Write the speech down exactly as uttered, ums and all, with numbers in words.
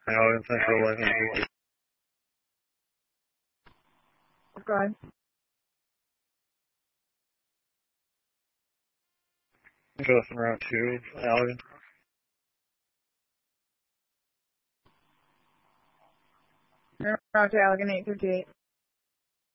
Allegan Central eleven. Go ahead. Justin Route two, Allegan. Route to Allegan eight fifty-eight.